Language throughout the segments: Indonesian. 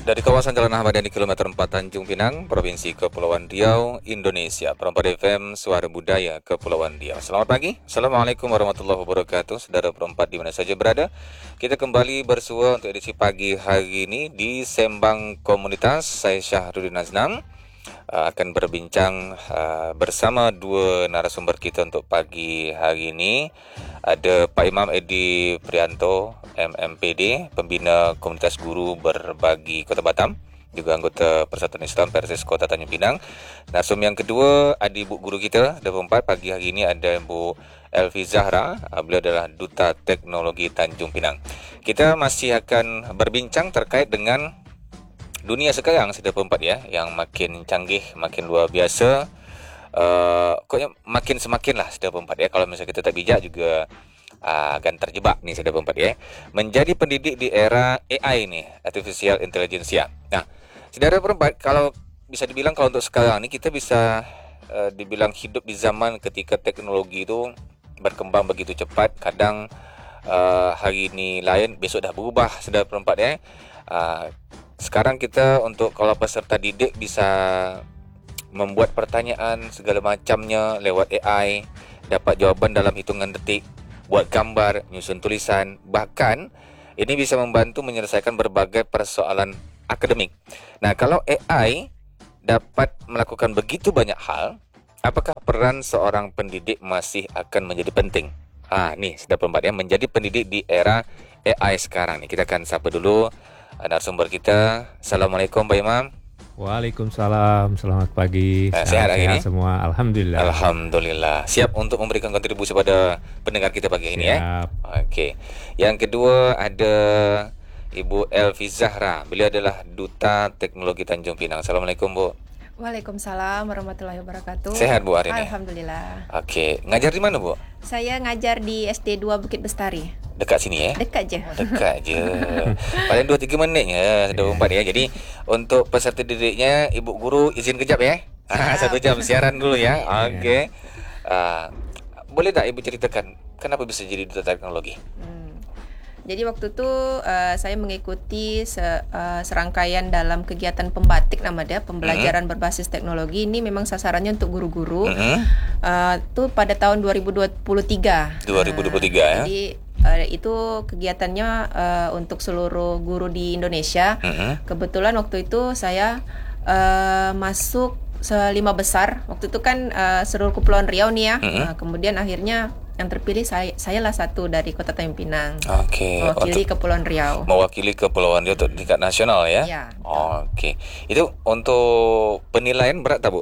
Dari kawasan Jalan Ahmad Yani kilometer 4 Tanjung Pinang, Provinsi Kepulauan Riau, Indonesia. Perempat FM, Suara Budaya Kepulauan Riau. Selamat pagi, Assalamualaikum warahmatullahi wabarakatuh. Saudara perempat di mana saja berada, kita kembali bersua untuk edisi pagi hari ini di Sembang Komunitas. Saya Syahrudin Aznam akan berbincang bersama dua narasumber kita untuk pagi hari ini. Ada Pak Imam Edi Prianto, MMPD, Pembina Komunitas Guru Berbagi Kota Batam, juga anggota Persatuan Islam Persis Kota Tanjung Pinang. Narasumber yang kedua ada ibu guru kita, ada empat pagi hari ini ada Ibu Elvi Zahra. Beliau adalah Duta Teknologi Tanjung Pinang. Kita masih akan berbincang terkait dengan dunia sekarang sudah empat ya, yang makin canggih, makin luar biasa. Pokoknya makin semakin lah sudah empat ya. Kalau misalnya kita tak bijak juga akan terjebak nih sudah empat ya. Menjadi pendidik di era AI nih, Artificial Intelligence ya. Nah, saudara perempat, kalau bisa dibilang kalau untuk sekarang ini kita bisa dibilang hidup di zaman ketika teknologi itu berkembang begitu cepat. Kadang hari ini lain, besok dah berubah saudara perempat ya. Sekarang kita untuk kalau peserta didik bisa membuat pertanyaan segala macamnya lewat AI, dapat jawapan dalam hitungan detik, buat gambar, nyusun tulisan, bahkan ini bisa membantu menyelesaikan berbagai persoalan akademik. Nah, kalau AI dapat melakukan begitu banyak hal, apakah peran seorang pendidik masih akan menjadi penting? Nih sudah perempat ya, menjadi pendidik di era AI sekarang nih. Kita akan sapa dulu narasumber kita. Assalamualaikum Pak Imam. Waalaikumsalam, selamat pagi. Sehat hari ini? Semua, alhamdulillah. Alhamdulillah. Siap untuk memberikan kontribusi pada pendengar kita pagi ini ya. Siap. Oke. Yang kedua ada Ibu Elvi Zahra. Beliau adalah Duta Teknologi Tanjung Pinang. Assalamualaikum Bu. Waalaikumsalam warahmatullahi wabarakatuh. Sehat Bu hari ini? Alhamdulillah. Oke. Ngajar di mana Bu? Saya ngajar di SD 2 Bukit Bestari. Dekat sini ya? Dekat je. Dekat je. Paling 2-3 minit ya, 24 ya. Jadi untuk peserta didiknya, Ibu Guru izin kejap ya. 1 jam siaran dulu ya. Oke. Boleh tak Ibu ceritakan kenapa bisa jadi Duta Teknologi? Jadi waktu itu saya mengikuti serangkaian dalam kegiatan pembatik nama dia, pembelajaran berbasis teknologi. Ini memang sasarannya untuk guru-guru. Itu pada tahun 2023. 2023 ya. Jadi itu kegiatannya untuk seluruh guru di Indonesia. Kebetulan waktu itu saya masuk 5 besar. Waktu itu kan seluruh Kepulauan Riau nih ya. Kemudian akhirnya yang terpilih saya lah satu dari Kota Tanjung Pinang. Oke. Mewakili Kepulauan Riau. Mewakili Kepulauan Riau untuk tingkat nasional ya? Iya. Oke. Itu untuk penilaian berat tak Bu?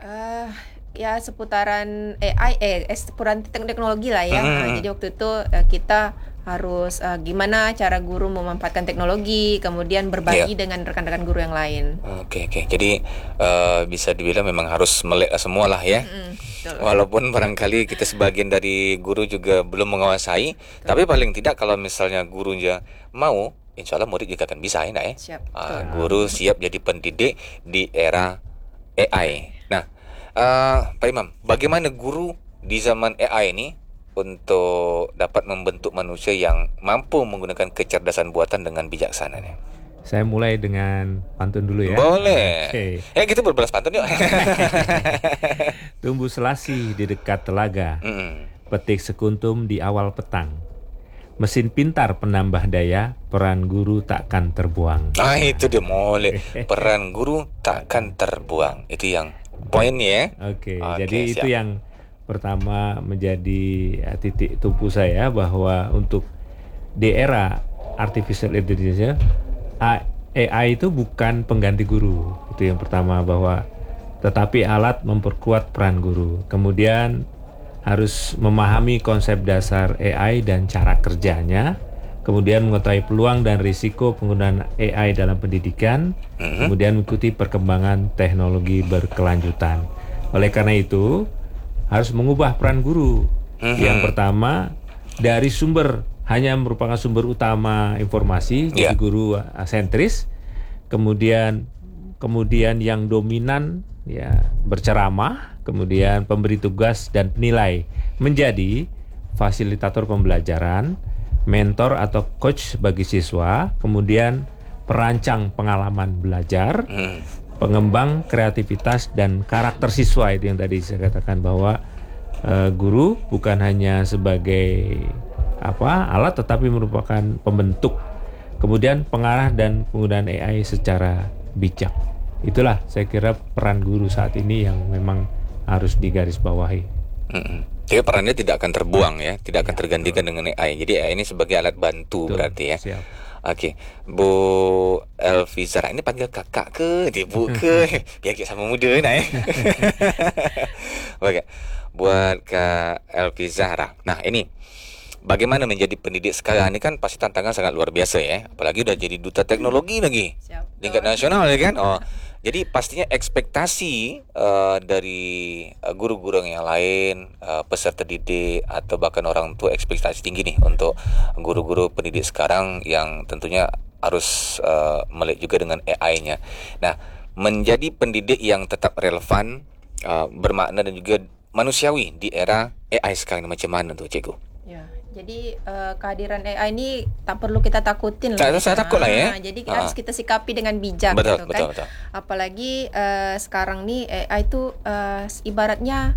Ya seputaran AI, seputaran teknologi lah ya. Jadi waktu itu kita harus gimana cara guru memanfaatkan teknologi, kemudian berbagi dengan rekan-rekan guru yang lain. Oke. Jadi bisa dibilang memang harus melek semua lah ya. Walaupun barangkali kita sebagian dari guru juga belum menguasai, tapi paling tidak kalau misalnya gurunya mau, insya Allah murid juga akan bisa ya, ya? Siap. Guru siap jadi pendidik di era AI. Nah, Pak Imam, bagaimana guru di zaman AI ini untuk dapat membentuk manusia yang mampu menggunakan kecerdasan buatan dengan bijaksana nih? Saya mulai dengan pantun dulu ya. Boleh. Okay. Kita berbalas pantun yuk. Tumbuh selasi di dekat telaga, petik sekuntum di awal petang. Mesin pintar penambah daya, peran guru takkan terbuang. Itu dia mulai. Peran guru takkan terbuang. Itu yang poinnya ya. Oke, jadi siap. Itu yang pertama menjadi titik tumpu saya, bahwa untuk di era artificial intelligence, AI itu bukan pengganti guru. Itu yang pertama, bahwa tetapi alat memperkuat peran guru. Kemudian harus memahami konsep dasar AI dan cara kerjanya. Kemudian mengetahui peluang dan risiko penggunaan AI dalam pendidikan. Kemudian mengikuti perkembangan teknologi berkelanjutan. Oleh karena itu harus mengubah peran guru. Yang pertama, dari sumber hanya merupakan sumber utama informasi, jadi guru sentris. Kemudian yang dominan ya berceramah, kemudian pemberi tugas dan penilai, menjadi fasilitator pembelajaran, mentor atau coach bagi siswa, kemudian perancang pengalaman belajar, pengembang kreativitas dan karakter siswa. Itu yang tadi saya katakan bahwa guru bukan hanya sebagai alat, tetapi merupakan pembentuk, kemudian pengarah dan penggunaan AI secara bijak. Itulah saya kira peran guru saat ini yang memang harus digarisbawahi. Jadi perannya tidak akan terbuang ya, tidak akan tergantikan dengan AI. Jadi AI ini sebagai alat bantu. Betul, berarti ya. Siap. Oke, Bu Elvizara, ini panggil kakak ke, ibu ke, biar kita sama muda nak ya. Oke, buat Kak Elvizara. Nah ini, bagaimana menjadi pendidik sekarang ini kan pasti tantangan sangat luar biasa ya. Apalagi udah jadi duta teknologi lagi, tingkat nasional ya kan. Jadi pastinya ekspektasi dari guru-guru yang lain, peserta didik atau bahkan orang tua, ekspektasi tinggi nih untuk guru-guru pendidik sekarang yang tentunya harus melek juga dengan AI-nya. Nah, menjadi pendidik yang tetap relevan, bermakna dan juga manusiawi di era AI sekarang ini macam mana tuh cikgu? Ya, jadi kehadiran AI ini tak perlu kita takutin lah. Saya takut lah ya. Jadi harus kita sikapi dengan bijak, betul, gitu kan. Betul. Apalagi sekarang nih AI itu ibaratnya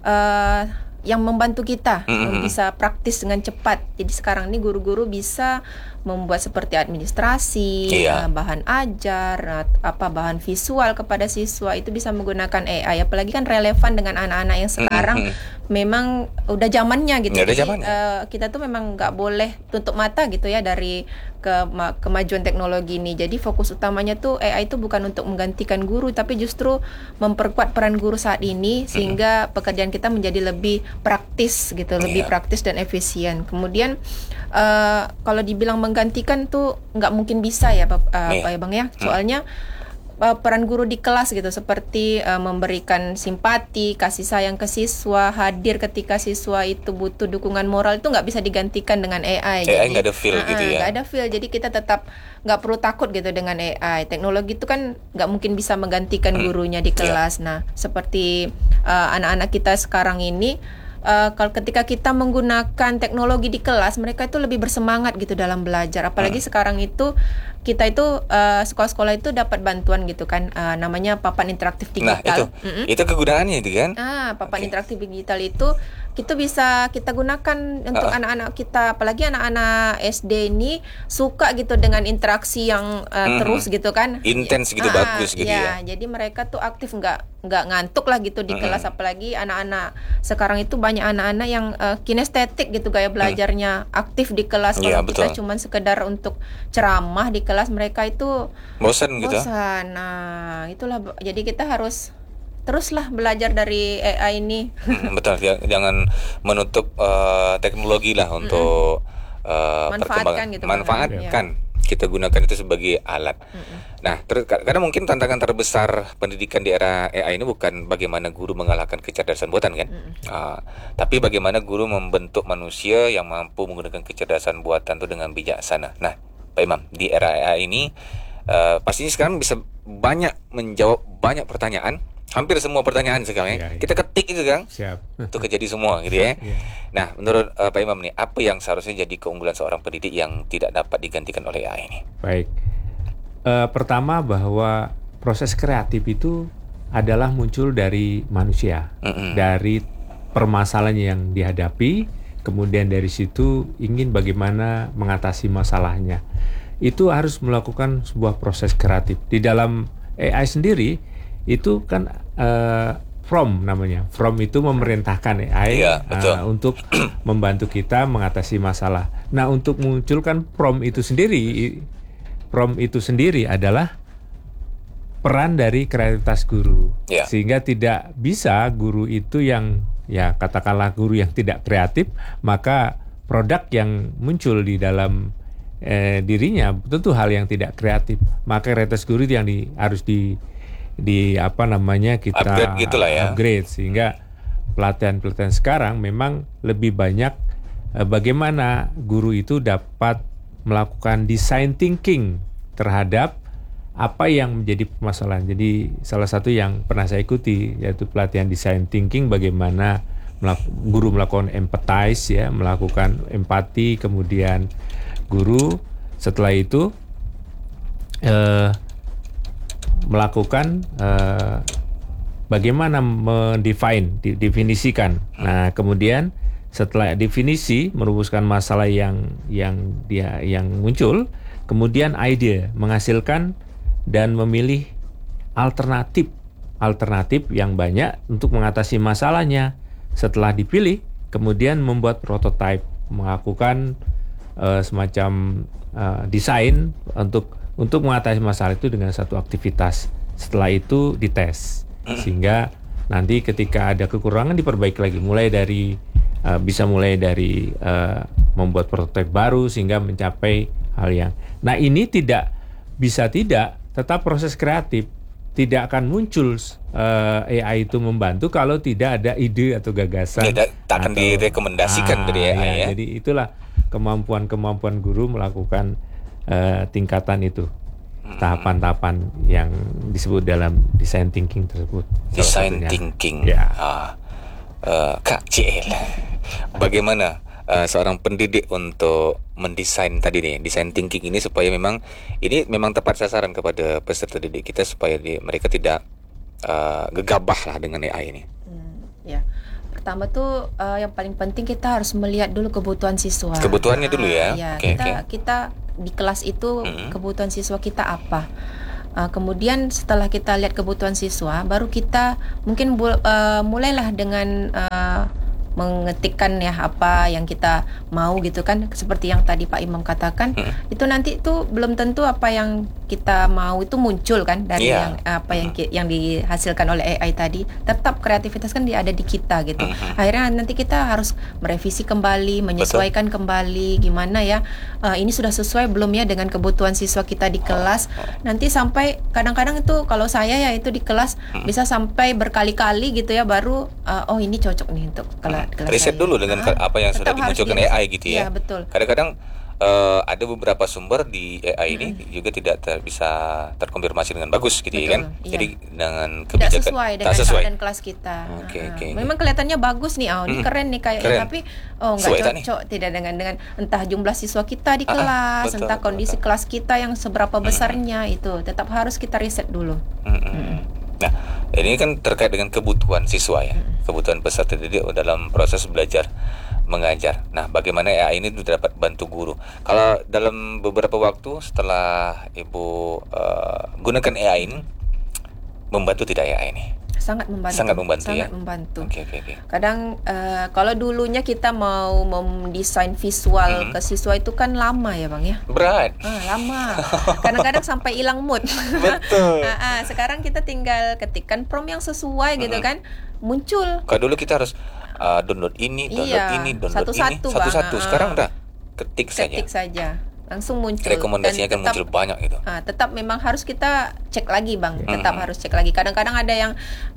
yang membantu kita bisa praktis dengan cepat. Jadi sekarang ini guru-guru bisa membuat seperti administrasi, bahan ajar, bahan visual kepada siswa itu bisa menggunakan AI. Apalagi kan relevan dengan anak-anak yang sekarang memang udah zamannya gitu. Jadi kita tuh memang nggak boleh tutup mata gitu ya dari kemajuan teknologi ini. Jadi fokus utamanya tuh AI itu bukan untuk menggantikan guru, tapi justru memperkuat peran guru saat ini sehingga pekerjaan kita menjadi lebih praktis gitu, lebih praktis dan efisien. Kemudian kalau dibilang menggantikan tuh nggak mungkin bisa ya Pak ya Bang ya. Soalnya peran guru di kelas gitu seperti memberikan simpati, kasih sayang ke siswa, hadir ketika siswa itu butuh dukungan moral itu nggak bisa digantikan dengan AI. AI nggak ada feel gitu ya. Nggak ada feel, jadi kita tetap nggak perlu takut gitu dengan AI. Teknologi itu kan nggak mungkin bisa menggantikan gurunya di kelas. Nah, seperti anak-anak kita sekarang ini, kalau ketika kita menggunakan teknologi di kelas, mereka itu lebih bersemangat gitu dalam belajar. Apalagi sekarang itu kita itu sekolah-sekolah itu dapat bantuan gitu kan, namanya papan interaktif digital. Nah itu kegunaannya itu kan? Papan interaktif digital itu kita bisa kita gunakan untuk anak-anak kita, apalagi anak-anak SD ini suka gitu dengan interaksi yang terus gitu kan, intens gitu, bagus gitu ya. Jadi mereka tuh aktif, nggak ngantuk lah gitu di kelas. Apalagi anak-anak sekarang itu banyak anak-anak yang kinestetik gitu gaya belajarnya, aktif di kelas. Kalau kita cuman sekedar untuk ceramah di kelas, mereka itu bosan gitu. Nah itulah, jadi kita harus teruslah belajar dari AI ini. Betul, jangan menutup teknologi lah untuk manfaatkan gitu. Manfaatkan. Kita gunakan itu sebagai alat. Nah, karena mungkin tantangan terbesar pendidikan di era AI ini bukan bagaimana guru mengalahkan kecerdasan buatan kan, tapi bagaimana guru membentuk manusia yang mampu menggunakan kecerdasan buatan itu dengan bijaksana. Nah, Pak Imam, di era AI ini pastinya sekarang bisa banyak menjawab banyak pertanyaan. Hampir semua pertanyaan sekarang ya. Kita ketik itu kan, itu kejadi semua gitu ya. Nah, menurut Pak Imam nih, apa yang seharusnya jadi keunggulan seorang pendidik yang tidak dapat digantikan oleh AI ini? Baik, pertama bahwa proses kreatif itu adalah muncul dari manusia, dari permasalahan yang dihadapi, kemudian dari situ ingin bagaimana mengatasi masalahnya. Itu harus melakukan sebuah proses kreatif. Di dalam AI sendiri itu kan from namanya. From itu memerintahkan AI untuk membantu kita mengatasi masalah. Nah, untuk munculkan from itu sendiri adalah peran dari kreativitas guru. Sehingga tidak bisa guru itu yang katakanlah guru yang tidak kreatif, maka produk yang muncul di dalam dirinya tentu hal yang tidak kreatif. Maka kreativitas guru itu yang harus kita upgrade gitulah ya. Upgrade, sehingga pelatihan sekarang memang lebih banyak bagaimana guru itu dapat melakukan design thinking terhadap apa yang menjadi permasalahan. Jadi salah satu yang pernah saya ikuti yaitu pelatihan design thinking, bagaimana guru melakukan empathize ya, melakukan empati, kemudian guru setelah itu melakukan bagaimana definisikan. Nah, kemudian setelah definisi merumuskan masalah yang muncul, kemudian ide menghasilkan dan memilih alternatif yang banyak untuk mengatasi masalahnya. Setelah dipilih, kemudian membuat prototipe, melakukan semacam desain untuk mengatasi masalah itu dengan satu aktivitas. Setelah itu dites, sehingga nanti ketika ada kekurangan diperbaiki lagi. Bisa mulai dari membuat prototipe baru sehingga mencapai hal yang. Nah, ini tetap proses kreatif. Tidak akan muncul AI itu membantu kalau tidak ada ide atau gagasan. Tak akan direkomendasikan dari AI ya. Jadi itulah kemampuan guru melakukan tingkatan itu, tahapan-tahapan yang disebut dalam design thinking tersebut. Design thinking. Ya. Kak CL, bagaimana seorang pendidik untuk mendesain tadi nih, design thinking ini supaya memang tepat sasaran kepada peserta didik kita supaya mereka tidak gegabah lah dengan AI ini. Ya. Pertama tuh yang paling penting kita harus melihat dulu kebutuhan siswa. Kebutuhannya dulu ya. Kita di kelas itu kebutuhan siswa kita apa. Kemudian setelah kita lihat kebutuhan siswa, baru kita mungkin mulailah dengan mengetikkan ya apa yang kita mau gitu kan, seperti yang tadi Pak Imam katakan. Itu nanti itu belum tentu apa yang kita mau itu muncul kan dari yang dihasilkan oleh AI tadi. Tetap kreativitas kan ada di kita gitu. Akhirnya nanti kita harus merevisi kembali, menyesuaikan kembali gimana ya, ini sudah sesuai belum ya dengan kebutuhan siswa kita di kelas. Nanti sampai kadang-kadang itu kalau saya ya itu di kelas bisa sampai berkali-kali gitu ya, baru oh ini cocok nih untuk kelas riset dulu dengan apa yang sudah dimunculkan AI gitu ya. Iya, betul. Kadang-kadang ada beberapa sumber di AI ini juga tidak bisa terkonfirmasi dengan bagus gitu. Betul, ya kan. Iya. Jadi dengan kebijakan tidak sesuai dengan kelas kita. Memang kelihatannya bagus nih, ini keren nih kayaknya, tapi nggak cocok tidak dengan entah jumlah siswa kita di kelas, entah kondisi kelas kita yang seberapa besarnya, itu tetap harus kita riset dulu. Nah, ini kan terkait dengan kebutuhan siswa ya, kebutuhan peserta didik dalam proses belajar mengajar. Nah, bagaimana AI ini dapat bantu guru? Kalau dalam beberapa waktu setelah Ibu gunakan AI ini, membantu tidak AI ini? Sangat membantu. Sangat membantu. Oke. Kadang kalau dulunya kita mau mendesain visual ke siswa itu kan lama ya Bang ya. Berat. Lama. Kadang-kadang sampai hilang mood. Betul. Sekarang kita tinggal ketikkan prompt yang sesuai gitu kan, muncul. Kalau dulu kita harus download ini, download satu-satu, satu-satu. Sekarang udah ketik saja. Langsung muncul. Rekomendasinya kan muncul banyak gitu. Tetap memang harus kita cek lagi Bang. Tetap harus cek lagi. Kadang-kadang ada yang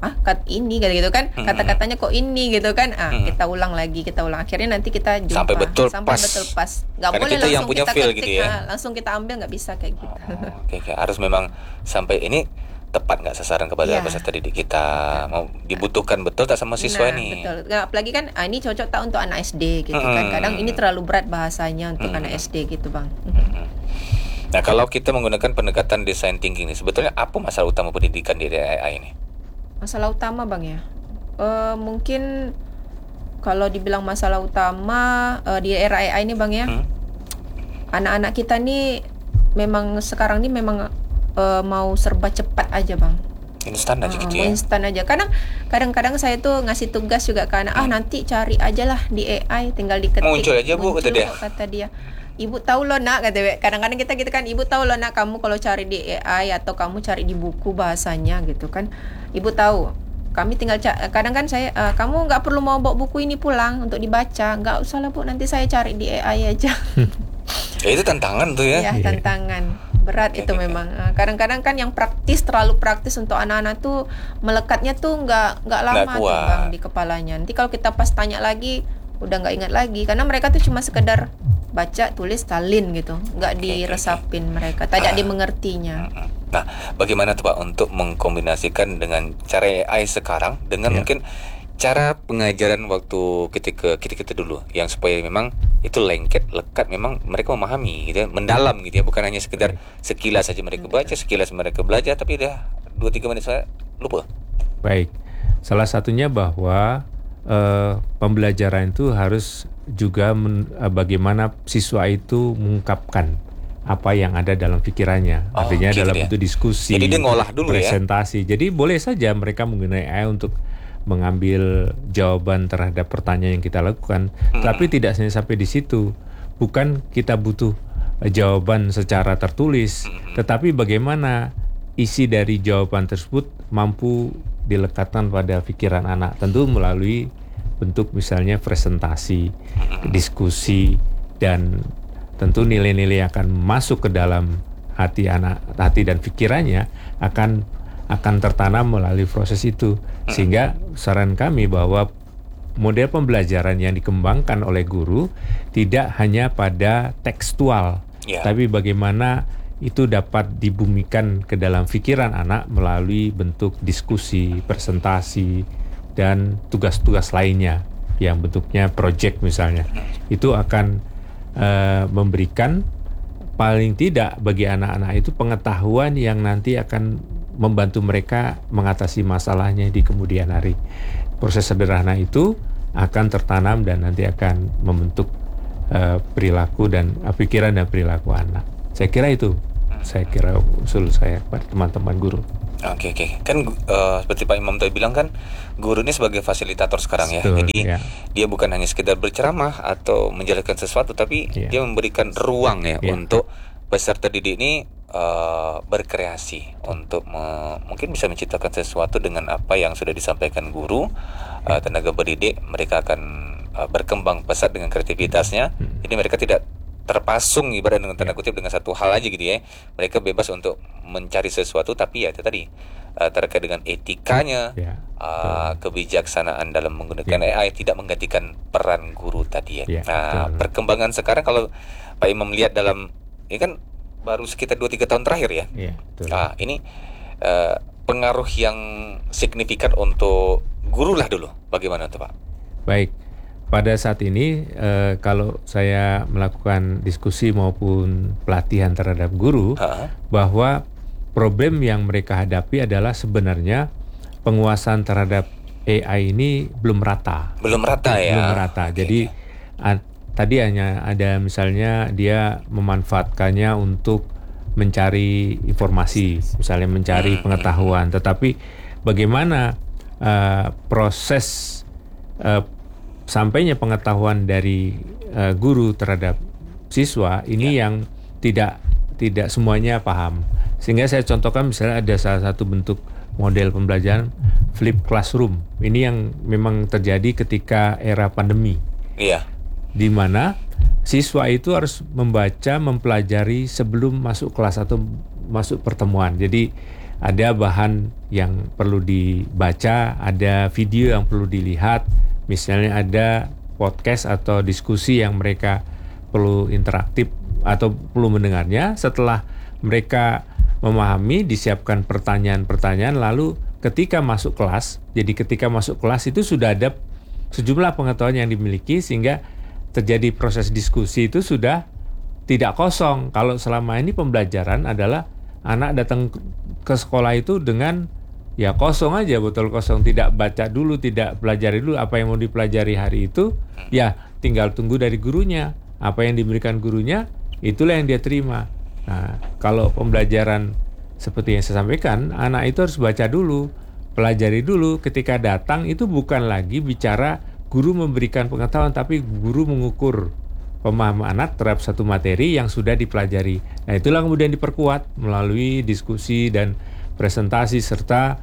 ini gitu kan. Kata-katanya kok ini gitu kan. Kita ulang lagi. Akhirnya nanti kita jumpa sampai betul pas. Gak boleh kita yang langsung punya kita feel ketik, gitu ya. langsung kita ambil, nggak bisa kayak gitu. Harus memang sampai ini tepat nggak sasaran kepada peserta didik kita, mau dibutuhkan betul tak sama siswa nih. Betul. Apalagi kan ini cocok tak untuk anak SD gitu kan. Kadang ini terlalu berat bahasanya untuk anak SD gitu Bang. Nah, kalau kita menggunakan pendekatan design thinking ini, sebetulnya apa masalah utama pendidikan di AI ini? Masalah utama Bang ya, mungkin kalau dibilang masalah utama di era AI ini Bang ya, anak-anak kita nih memang sekarang ini memang mau serba cepat aja Bang. Instan aja gitu ya. Instan aja. Kadang-kadang saya tuh ngasih tugas juga ke anak, nanti cari aja lah di AI, tinggal diketik. Muncul aja Bu, kata dia. Ibu tahu loh nak, kata. Kadang-kadang kita gitu kan, ibu tahu loh nak, kamu kalau cari di AI atau kamu cari di buku bahasanya gitu kan. Ibu tahu. Kami tinggal kadang kan saya, kamu nggak perlu mau bawa buku ini pulang untuk dibaca, nggak usah lah Bu, nanti saya cari di AI aja. Ya itu tantangan tuh ya. Ya tantangan. Berat itu memang. Kadang-kadang kan yang terlalu praktis untuk anak-anak tuh melekatnya tuh nggak lama tuh Bang di kepalanya. Nanti kalau kita pas tanya lagi udah nggak ingat lagi, karena mereka tuh cuma sekedar baca, tulis, salin gitu, nggak diresapin mereka, tidak dimengertinya. Nah, bagaimana tuh Pak untuk mengkombinasikan dengan cara AI sekarang dengan mungkin cara pengajaran waktu kita dulu, yang supaya memang itu lengket, lekat, memang mereka memahami gitu ya, mendalam gitu ya, bukan hanya sekedar sekilas saja mereka baca, sekilas mereka belajar, tapi udah 2-3 menit saya lupa. Baik, salah satunya bahwa pembelajaran itu harus juga bagaimana siswa itu mengungkapkan apa yang ada dalam pikirannya, artinya gitu dalam ya. bentuk diskusi, Jadi dia ngolah dulu presentasi. Jadi boleh saja mereka menggunakan AI untuk mengambil jawaban terhadap pertanyaan yang kita lakukan, tapi tidak hanya sampai di situ. Bukan kita butuh jawaban secara tertulis, tetapi bagaimana isi dari jawaban tersebut mampu dilekatkan pada pikiran anak, tentu melalui bentuk misalnya presentasi, diskusi, dan tentu nilai-nilai yang akan masuk ke dalam hati anak, hati dan pikirannya akan tertanam melalui proses itu. Sehingga saran kami bahwa model pembelajaran yang dikembangkan oleh guru tidak hanya pada tekstual, tapi bagaimana itu dapat dibumikan ke dalam pikiran anak melalui bentuk diskusi, presentasi, dan tugas-tugas lainnya yang bentuknya project misalnya. Itu akan memberikan paling tidak bagi anak-anak itu pengetahuan yang nanti akan membantu mereka mengatasi masalahnya di kemudian hari. Proses sederhana itu akan tertanam dan nanti akan membentuk perilaku dan pikiran dan perilaku anak. Saya kira itu, usul saya kepada teman-teman guru. Oke. Kan seperti Pak Imam tadi bilang kan, guru ini sebagai fasilitator sekarang ya. Betul, Jadi dia bukan hanya sekedar berceramah atau menjelaskan sesuatu, tapi dia memberikan ruang untuk peserta didik ini berkreasi untuk mungkin bisa menciptakan sesuatu dengan apa yang sudah disampaikan guru. Tenaga pendidik mereka akan berkembang pesat dengan kreativitasnya. Jadi mereka tidak terpasung ibarat dengan tanda kutip dengan satu hal aja gitu ya. Mereka bebas untuk mencari sesuatu, tapi ya itu tadi terkait dengan etikanya, kebijaksanaan dalam menggunakan AI tidak menggantikan peran guru tadi ya. Perkembangan sekarang kalau Pak Imam lihat dalam ini kan baru sekitar 2-3 tahun terakhir ya. Ini pengaruh yang signifikan untuk guru lah dulu. Bagaimana tuh Pak? Baik. Pada saat ini kalau saya melakukan diskusi maupun pelatihan terhadap guru, bahwa problem yang mereka hadapi adalah sebenarnya penguasaan terhadap AI ini belum rata. Belum rata. Jadi tadi hanya ada misalnya dia memanfaatkannya untuk mencari informasi, misalnya mencari pengetahuan. Tetapi bagaimana proses sampainya pengetahuan dari guru terhadap siswa ini yang tidak semuanya paham. Sehingga saya contohkan misalnya ada salah satu bentuk model pembelajaran flip classroom. Ini yang memang terjadi ketika era pandemi. Di mana siswa itu harus membaca, mempelajari sebelum masuk kelas atau masuk pertemuan. Jadi ada bahan yang perlu dibaca, ada video yang perlu dilihat. Misalnya ada podcast atau diskusi yang mereka perlu interaktif atau perlu mendengarnya. Setelah mereka memahami, disiapkan pertanyaan-pertanyaan, lalu ketika masuk kelas, jadi ketika masuk kelas itu sudah ada sejumlah pengetahuan yang dimiliki sehingga terjadi proses diskusi itu sudah tidak kosong. Kalau selama ini pembelajaran adalah anak datang ke sekolah itu dengan kosong aja, botol kosong, tidak baca dulu, tidak pelajari dulu apa yang mau dipelajari hari itu, tinggal tunggu dari gurunya. Apa yang diberikan gurunya, itulah yang dia terima. Nah, kalau pembelajaran seperti yang saya sampaikan, anak itu harus baca dulu, pelajari dulu. Ketika datang itu bukan lagi bicara guru memberikan pengetahuan, tapi guru mengukur pemahaman anak terhadap satu materi yang sudah dipelajari. Nah, itulah kemudian diperkuat melalui diskusi dan presentasi serta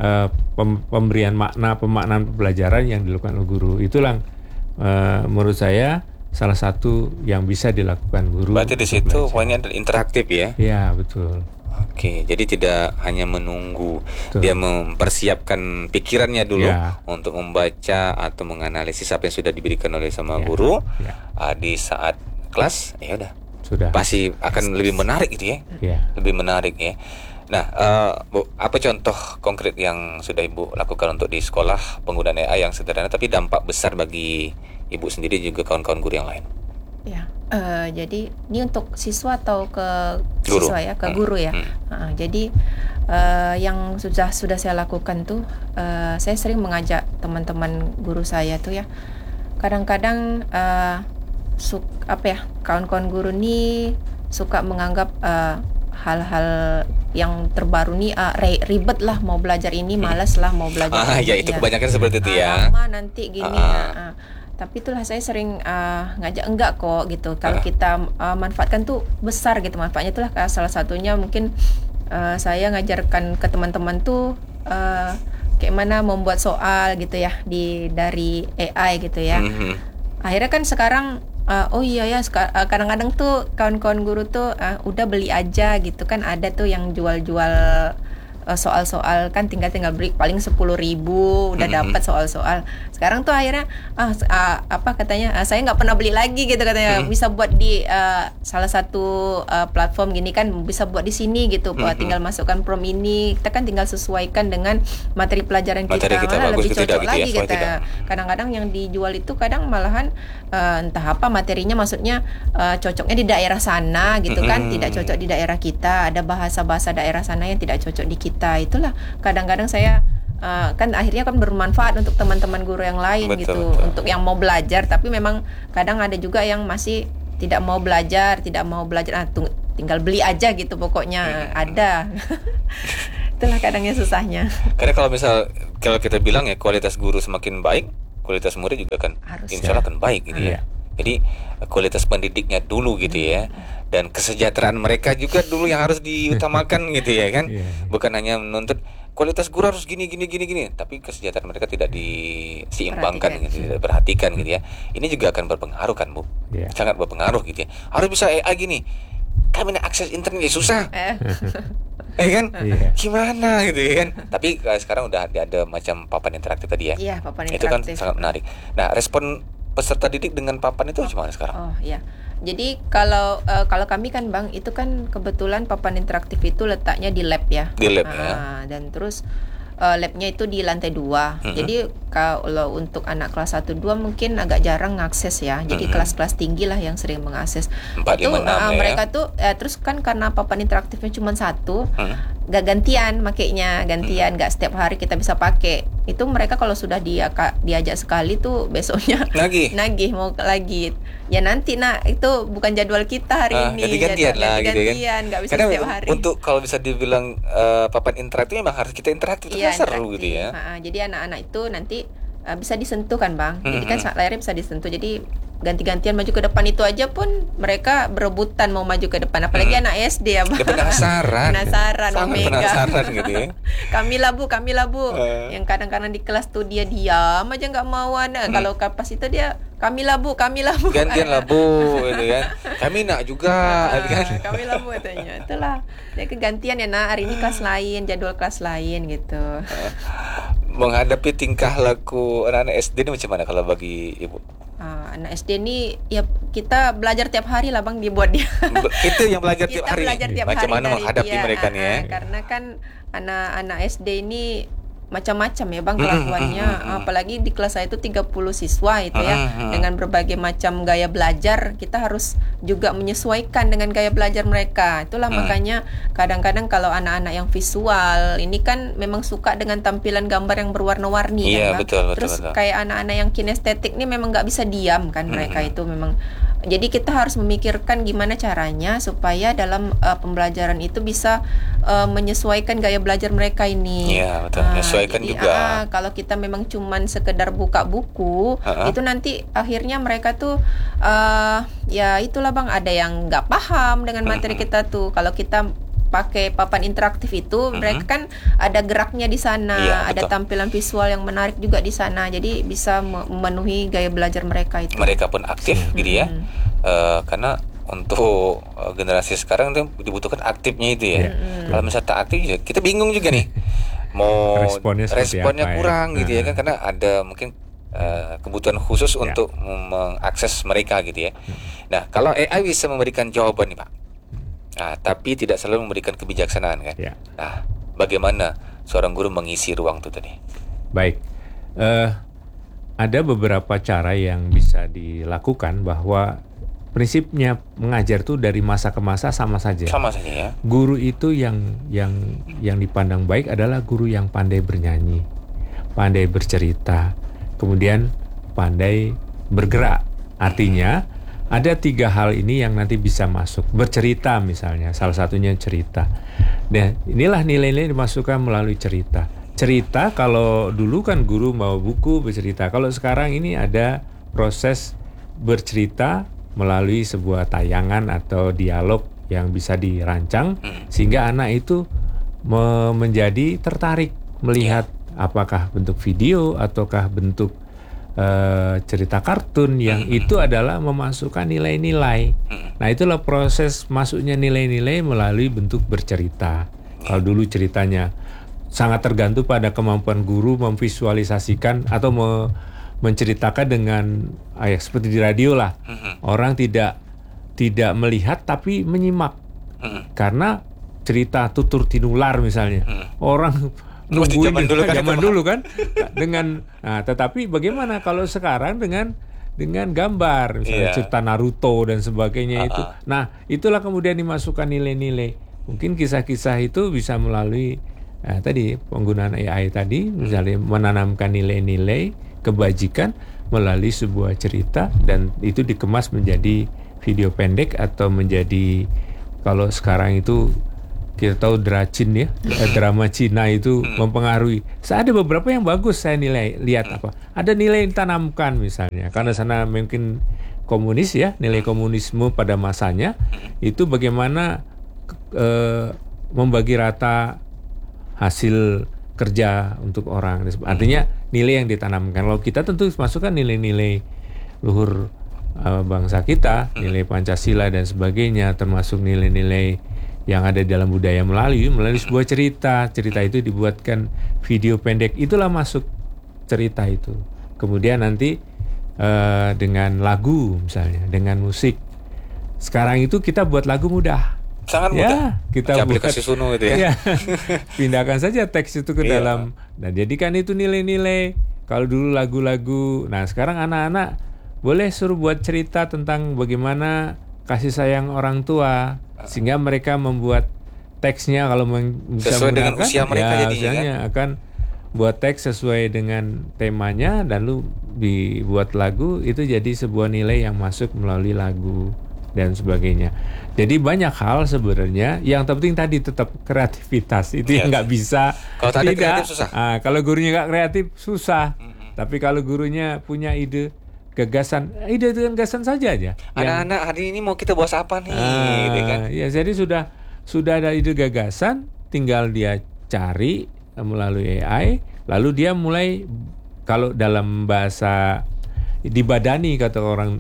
pemberian pemaknaan pembelajaran yang dilakukan oleh guru. Itulah menurut saya salah satu yang bisa dilakukan guru. Berarti di situ poinnya adalah interaktif ya? Iya, betul. Oke, jadi tidak hanya menunggu, dia mempersiapkan pikirannya dulu untuk membaca atau menganalisis apa yang sudah diberikan oleh sama guru. Di saat kelas, sudah pasti akan lebih menarik gitu ya. Lebih menarik ya. Nah, Bu, apa contoh konkret yang sudah Ibu lakukan untuk di sekolah penggunaan AI yang sederhana tapi dampak besar bagi Ibu sendiri juga kawan-kawan guru yang lain? Ya, jadi ini untuk siswa atau ke Guru. siswa ya, ke guru ya. Jadi yang sudah saya lakukan tuh, saya sering mengajak teman-teman guru saya tuh ya. Kadang-kadang kawan-kawan guru nih suka menganggap hal-hal yang terbaru nih ribet lah mau belajar ini, malas lah mau belajar ini. Ya itu kebanyakan seperti itu ya. Lama nanti gini. Tapi itulah saya sering ngajak enggak kok gitu. Kalau kita manfaatkan tuh besar gitu manfaatnya. Itulah salah satunya mungkin saya ngajarkan ke teman-teman tuh kayak mana membuat soal gitu ya dari AI gitu ya. Akhirnya kan sekarang kadang-kadang tuh kawan-kawan guru tuh udah beli aja gitu kan, ada tuh yang jual-jual soal-soal kan tinggal beli paling 10.000 udah dapat soal-soal. Sekarang tuh akhirnya katanya saya nggak pernah beli lagi gitu katanya, bisa buat di salah satu platform gini kan, bisa buat di sini gitu, tinggal masukkan prompt ini, kita kan tinggal sesuaikan dengan materi pelajaran kita lebih cocok gitu lagi gitu. Kadang-kadang yang dijual itu kadang malahan entah apa materinya, maksudnya cocoknya di daerah sana gitu kan, tidak cocok di daerah kita, ada bahasa-bahasa daerah sana yang tidak cocok di kita. Itulah kadang-kadang saya kan akhirnya kan bermanfaat untuk teman-teman guru yang lain. Betul. Untuk yang mau belajar, tapi memang kadang ada juga yang masih tidak mau belajar, tinggal beli aja gitu pokoknya. Ada. Itulah kadangnya susahnya. Karena kalau kita bilang ya, kualitas guru semakin baik, kualitas murid juga kan insya Allah akan baik gitu ya. Jadi kualitas pendidiknya dulu gitu ya, dan kesejahteraan mereka juga dulu yang harus diutamakan gitu ya kan. Bukan hanya menuntut kualitas guru harus gini, tapi kesejahteraan mereka tidak diseimbangkan gitu, tidak perhatikan gitu ya. Ini juga akan berpengaruh kan Bu, sangat berpengaruh gitu ya. Harus bisa AI gini, kami akses internet susah. Kan? Gimana gitu ya kan. Tapi sekarang udah ada macam papan interaktif tadi ya. Iya, papan interaktif. Itu kan sangat menarik. Nah, respon peserta didik dengan papan itu gimana sekarang? Oh iya. Jadi kalau kami kan Bang, itu kan kebetulan papan interaktif itu letaknya di lab ya. Di lab ya. Dan terus labnya itu di lantai 2. Jadi kalau untuk anak kelas 1-2 mungkin agak jarang ngakses ya. Jadi kelas-kelas tinggi lah yang sering mengakses. 4, 5, 6 mereka tuh terus kan karena papan interaktifnya cuma 1, gak gantian makainya, gak setiap hari kita bisa pakai. Itu mereka kalau sudah diajak sekali tuh besoknya nagih mau lagi. Ya nanti itu bukan jadwal kita hari ini. Ganti-gantian lah gitu kan. Gak bisa karena setiap hari. Untuk kalau bisa dibilang papan interaktif memang harus kita interaktif, itu seru gitu ya. Jadi anak-anak itu nanti bisa disentuh kan Bang. Jadi kan layarnya bisa disentuh. Jadi ganti-gantian maju ke depan, itu aja pun mereka berebutan mau maju ke depan. Apalagi anak SD ya Bang. Dia penasaran penasaran gitu ya. Kamilah bu yang kadang-kadang di kelas tuh dia diam aja nggak mau kalau pas itu dia Kamilah bu gantian lah bu gitu kan. Kami nak juga kan. Kamilah bu katanya. Itulah dia kegantian ya hari ini kelas lain, jadwal kelas lain gitu. Menghadapi tingkah laku anak-anak SD ini macam mana kalau bagi Ibu? Anak SD ini ya kita belajar tiap hari lah Bang, dibuat dia. Itu yang belajar tiap hari. Macam mana menghadapi mereka nih ya? Karena kan anak-anak SD ini macam-macam ya Bang kelakuannya. Apalagi di kelas saya itu 30 siswa itu ya, dengan berbagai macam gaya belajar. Kita harus juga menyesuaikan dengan gaya belajar mereka. Itulah makanya kadang-kadang kalau anak-anak yang visual ini kan memang suka dengan tampilan gambar yang berwarna-warni. Iya, kan, betul. Terus kayak anak-anak yang kinestetik ini memang nggak bisa diam kan mereka itu memang. Jadi kita harus memikirkan gimana caranya supaya dalam pembelajaran itu bisa menyesuaikan gaya belajar mereka ini. Iya, betul. Menyesuaikan jadi, juga. Kalau kita memang cuman sekedar buka buku, itu nanti akhirnya mereka tuh ya itulah Bang, ada yang nggak paham dengan materi kita tuh. Kalau kita pakai papan interaktif itu, mereka kan ada geraknya di sana, ada tampilan visual yang menarik juga di sana, jadi bisa memenuhi gaya belajar mereka itu. Mereka pun aktif gitu ya, karena untuk generasi sekarang itu dibutuhkan aktifnya itu ya. Kalau misalnya tak aktif, ya kita bingung juga nih, mau responnya kurang gitu ya kan, karena ada mungkin kebutuhan khusus untuk mengakses mereka gitu ya. Nah, kalau AI bisa memberikan jawaban nih Pak, tapi tidak selalu memberikan kebijaksanaan kan. Nah, bagaimana seorang guru mengisi ruang itu tadi? Baik, ada beberapa cara yang bisa dilakukan, bahwa prinsipnya mengajar tuh dari masa ke masa sama saja. Sama saja ya. Guru itu yang dipandang baik adalah guru yang pandai bernyanyi, pandai bercerita, kemudian pandai bergerak. Artinya ada 3 hal ini yang nanti bisa masuk. Bercerita misalnya, salah satunya cerita. Nah, inilah nilai-nilai dimasukkan melalui cerita. Cerita kalau dulu kan guru bawa buku bercerita. Kalau sekarang ini ada proses bercerita melalui sebuah tayangan atau dialog yang bisa dirancang sehingga anak itu menjadi tertarik melihat apakah bentuk video ataukah bentuk cerita kartun yang itu adalah memasukkan nilai-nilai. Nah, itulah proses masuknya nilai-nilai melalui bentuk bercerita. Kalau dulu ceritanya sangat tergantung pada kemampuan guru memvisualisasikan atau menceritakan dengan seperti di radio lah. Orang tidak melihat tapi menyimak. Karena cerita tutur tinular misalnya. Orang nungguin zaman dulu kan dengan tetapi bagaimana kalau sekarang dengan gambar misalnya cerita Naruto dan sebagainya itu. Nah, itulah kemudian dimasukkan nilai-nilai. Mungkin kisah-kisah itu bisa melalui tadi penggunaan AI tadi misalnya menanamkan nilai-nilai kebajikan melalui sebuah cerita dan itu dikemas menjadi video pendek atau menjadi kalau sekarang itu kita tahu dracin ya, drama Cina itu mempengaruhi. Ada beberapa yang bagus saya lihat apa. Ada nilai yang ditanamkan misalnya karena sana mungkin komunis ya, nilai komunisme pada masanya itu bagaimana membagi rata hasil kerja untuk orang. Artinya nilai yang ditanamkan. Kalau kita tentu masukkan nilai-nilai luhur bangsa kita, nilai Pancasila dan sebagainya, termasuk nilai-nilai yang ada dalam budaya melalui sebuah cerita. Cerita itu dibuatkan video pendek. Itulah masuk cerita itu. Kemudian nanti dengan lagu misalnya, dengan musik. Sekarang itu kita buat lagu mudah. Sangat mudah. Kita buat aplikasi Suno itu ya. Pindahkan saja teks itu ke dalam. Nah, jadikan itu nilai-nilai. Kalau dulu lagu-lagu. Nah, sekarang anak-anak boleh suruh buat cerita tentang bagaimana kasih sayang orang tua sehingga mereka membuat teksnya kalau bisa sesuai dengan usia mereka jadinya akan buat teks sesuai dengan temanya dan lu dibuat lagu itu jadi sebuah nilai yang masuk melalui lagu dan sebagainya. Jadi banyak hal sebenarnya yang terpenting tadi tetap kreativitas itu yang nggak bisa. Kalau tadi kreatif susah. Kalau gurunya nggak kreatif susah. Tapi kalau gurunya punya ide gagasan saja aja. Anak-anak hari ini mau kita bahas apa nih? Gitu kan? Ya jadi sudah ada ide gagasan, tinggal dia cari melalui AI, lalu dia mulai kalau dalam bahasa dibadani kata orang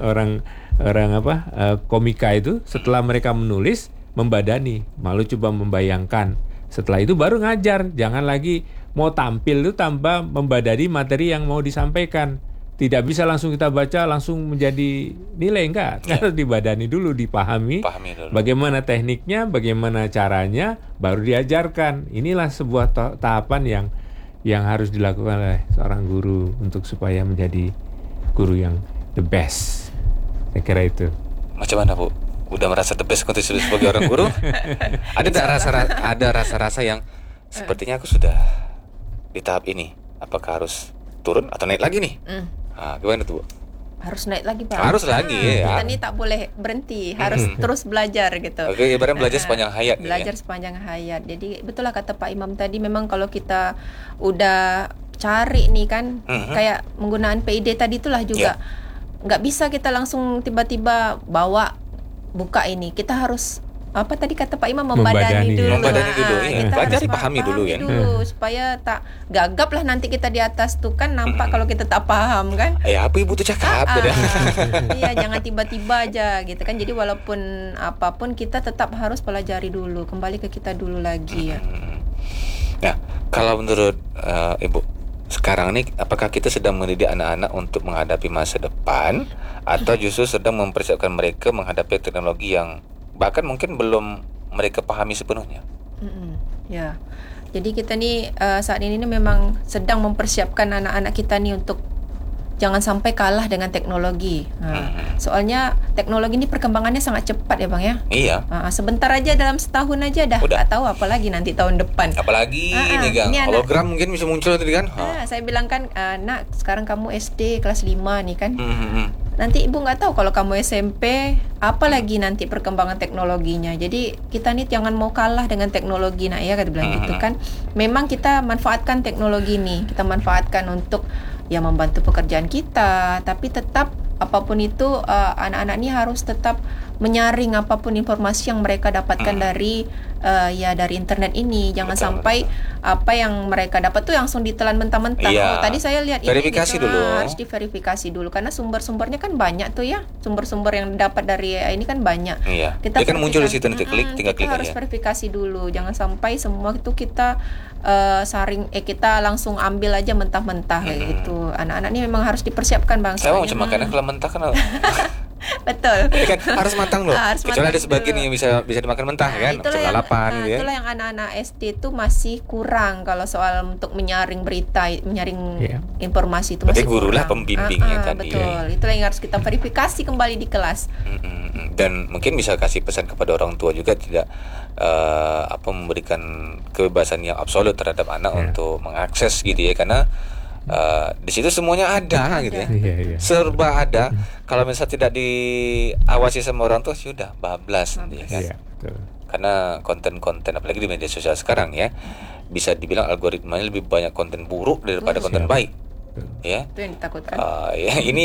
komika itu setelah mereka menulis membadani, malu coba membayangkan. Setelah itu baru ngajar, jangan lagi mau tampil itu tanpa membadani materi yang mau disampaikan. Tidak bisa langsung kita baca langsung menjadi nilai, enggak. Harus dibadani dulu, dipahami dulu. Bagaimana tekniknya, bagaimana caranya, baru diajarkan. Inilah sebuah tahapan yang harus dilakukan oleh seorang guru untuk supaya menjadi guru yang the best. Saya kira itu. Macam mana, Bu? Udah merasa the best kontribusi sebagai orang guru? Ada rasa-rasa yang sepertinya aku sudah di tahap ini. Apakah harus turun atau naik lagi nih? Gimana tuh, Bu? Harus naik lagi, Pak. Harus lagi ya. Kita ini tak boleh berhenti, harus terus belajar gitu. Oke, ibaratnya belajar sepanjang hayat. Belajar sepanjang hayat. Jadi betul lah kata Pak Imam tadi, memang kalau kita udah cari nih kan, kayak menggunaan PID tadi itulah juga. Nggak bisa kita langsung tiba-tiba buka ini. Kita harus apa tadi kata Pak Imam membadani dulu. Kita belajar dipahami dulu ya. Supaya tak gagap lah nanti kita di atas tuh kan nampak kalau kita tak paham kan. Apa ibu tuh cakap? Iya, jangan tiba-tiba aja gitu kan. Jadi walaupun apapun kita tetap harus pelajari dulu, kembali ke kita dulu lagi ya. Nah, kalau menurut Ibu sekarang ini apakah kita sedang mendidik anak-anak untuk menghadapi masa depan atau justru sedang mempersiapkan mereka menghadapi teknologi yang bahkan mungkin belum mereka pahami sepenuhnya? Ya, jadi kita nih saat ini memang sedang mempersiapkan anak-anak kita nih untuk jangan sampai kalah dengan teknologi. Soalnya teknologi ini perkembangannya sangat cepat ya Bang ya. Iya. Sebentar aja, dalam setahun aja dah. Udah. Nggak tahu apalagi nanti tahun depan. Apalagi ini Gang, ini hologram mungkin bisa muncul tadi kan. Saya bilang kan, nak sekarang kamu SD kelas 5 nih kan. Nanti ibu nggak tahu kalau kamu SMP, apalagi nanti perkembangan teknologinya. Jadi kita nih jangan mau kalah dengan teknologi, nak ya, kata bilang gitu kan. Memang kita manfaatkan teknologi nih, kita manfaatkan untuk ya membantu pekerjaan kita, tapi tetap apapun itu anak-anak ini harus tetap menyaring apapun informasi yang mereka dapatkan dari dari internet ini. Jangan sampai apa yang mereka dapat tuh langsung ditelan mentah-mentah. Iya. Tadi saya lihat Verifikasi ini dulu. harus diverifikasi dulu karena sumber-sumbernya kan banyak tuh ya. Sumber-sumber yang dapat dari AI ini kan banyak. Iya. Dia kan muncul di situ nanti tinggal klik kita harus aja. verifikasi dulu. Jangan sampai semua itu kita kita langsung ambil aja mentah-mentah kayak gitu. Anak-anak ini memang harus dipersiapkan Bang. Saya mau macam makanan kalau mentah kan Betul. ya kan harus matang loh. Harus Kecuali matang ada sebagian dulu. yang bisa dimakan mentah kan, macam lalapan gitu ya. Itulah yang anak-anak SD itu masih kurang kalau soal untuk menyaring berita, menyaring informasi itu Berarti masih gurulah kurang. pembimbingnya tadi. Betul. Itulah yang harus kita verifikasi kembali di kelas. Dan mungkin bisa kasih pesan kepada orang tua juga, tidak memberikan kebebasan yang absolut terhadap anak untuk mengakses gitu ya, karena di situ semuanya ada gitu ya. Serba ada. Kalau misalnya tidak diawasi sama orang tua, sudah bablas nanti kan. Karena konten-konten apalagi di media sosial sekarang ya, bisa dibilang algoritmanya lebih banyak konten buruk daripada konten baik. Ya. Itu yang ditakutkan. Ya, ini